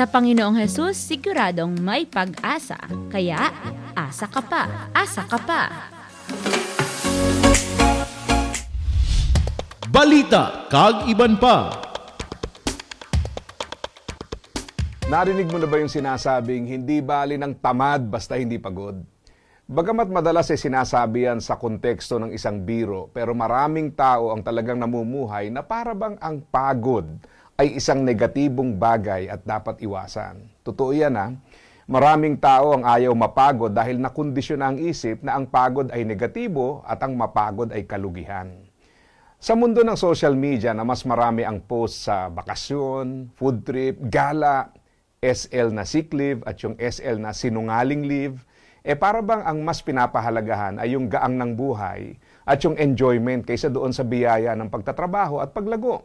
Sa Panginoong Hesus, siguradong may pag-asa. Kaya, asa ka pa, asa ka pa. Balita kag iban pa. Narinig mo na ba yung sinasabing hindi bali ng tamad basta hindi pagod? Bagamat madalas sinasabi yan sa konteksto ng isang biro, pero maraming tao ang talagang namumuhay na para bang ang pagod ay isang negatibong bagay at dapat iwasan. Totoo yan ha. Maraming tao ang ayaw mapagod dahil nakondisyon ang isip na ang pagod ay negatibo at ang mapagod ay kalugihan. Sa mundo ng social media na mas marami ang post sa bakasyon, food trip, gala, SL na sick leave at yung SL na sinungaling leave, para bang ang mas pinapahalagahan ay yung gaang ng buhay at yung enjoyment kaysa doon sa biyaya ng pagtatrabaho at paglago.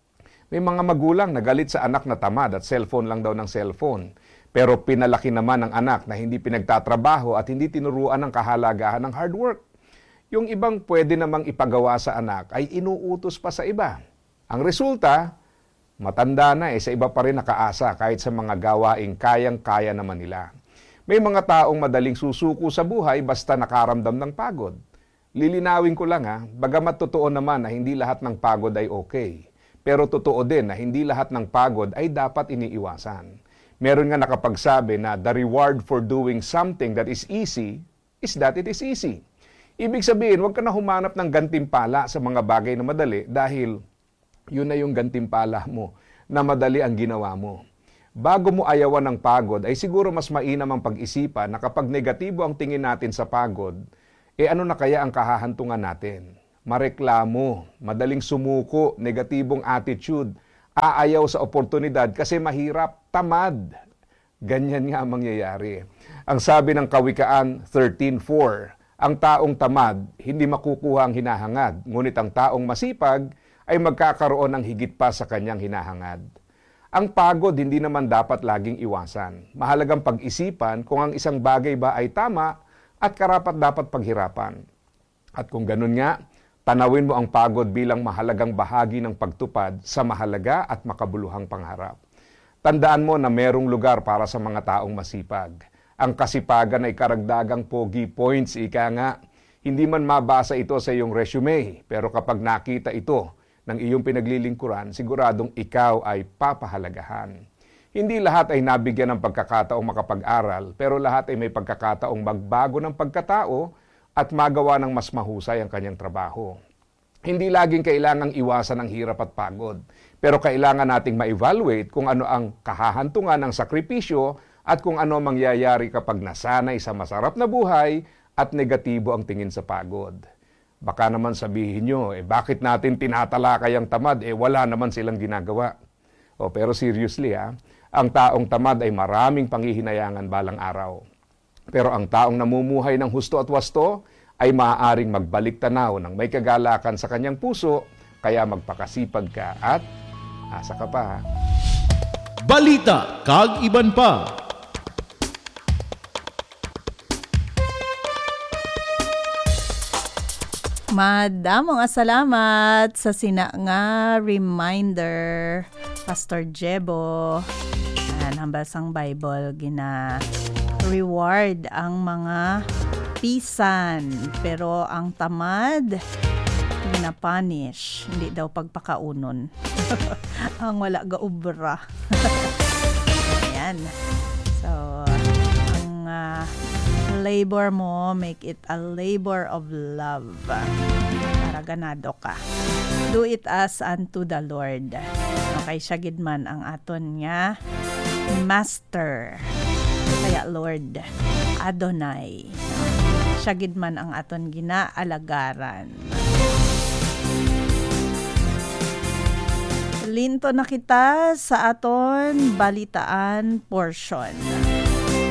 May mga magulang na galit sa anak na tamad at cellphone lang daw ng cellphone. Pero pinalaki naman ng anak na hindi pinagtatrabaho at hindi tinuruan ng kahalagahan ng hard work. Yung ibang pwede namang ipagawa sa anak ay inuutos pa sa iba. Ang resulta, matanda na sa iba pa rin nakaasa kahit sa mga gawaing kayang-kaya naman nila. May mga taong madaling susuko sa buhay basta nakaramdam ng pagod. Lilinawin ko lang bagamat totoo naman na hindi lahat ng pagod ay okay. Pero totoo din na hindi lahat ng pagod ay dapat iniiwasan. Meron nga nakapagsabi na the reward for doing something that is easy is that it is easy. Ibig sabihin, huwag ka na humanap ng gantimpala sa mga bagay na madali dahil yun na yung gantimpala mo na madali ang ginawa mo. Bago mo ayawan ng pagod, ay siguro mas mainam ang pag-isipan na kapag negatibo ang tingin natin sa pagod, ano na kaya ang kahahantungan natin? Mareklamo, madaling sumuko, negatibong attitude, aayaw sa oportunidad kasi mahirap, tamad. Ganyan nga ang mangyayari. Ang sabi ng Kawikaan 13:4, ang taong tamad, hindi makukuha ang hinahangad, ngunit ang taong masipag, ay magkakaroon ng higit pa sa kanyang hinahangad. Ang pagod hindi naman dapat laging iwasan. Mahalagang pag-isipan kung ang isang bagay ba ay tama at karapat-dapat paghirapan. At kung ganun nga, tanawin mo ang pagod bilang mahalagang bahagi ng pagtupad sa mahalaga at makabuluhang pangarap. Tandaan mo na merong lugar para sa mga taong masipag. Ang kasipagan ay karagdagang pogi points, ika nga. Hindi man mabasa ito sa iyong resume, pero kapag nakita ito ng iyong pinaglilingkuran, siguradong ikaw ay papahalagahan. Hindi lahat ay nabigyan ng pagkakataong makapag-aral, pero lahat ay may pagkakataong magbago ng pagkatao at magawa ng mas mahusay ang kanyang trabaho. Hindi laging kailangang iwasan ang hirap at pagod, pero kailangan nating ma-evaluate kung ano ang kahahantungan ng sakripisyo at kung ano mangyayari kapag nasanay sa masarap na buhay at negatibo ang tingin sa pagod. Baka naman sabihin nyo, bakit natin tinatalakay ang tamad? Wala naman silang ginagawa. Pero seriously ang taong tamad ay maraming panghihinayangan balang araw. Pero ang taong namumuhay ng husto at wasto ay maaaring magbalik tanaw ng may kagalakan sa kanyang puso, kaya magpakasipag ka at asa ka pa. Balita kag iban pa. Madamong salamat sa sina nga reminder, Pastor Jebo. Hambasang Bible, reward ang mga pisan, pero ang tamad, ginapunish. Hindi daw pagpakaunon. Ang wala gaubra. Ayan. So, ang labor mo, make it a labor of love. Para ganado ka. Do it as unto the Lord. Okay, siya gid man ang aton nga Master. Kaya Lord, Adonai. Siya gid man ang aton ginaalagaran. Linto na kita sa aton balitaan portion.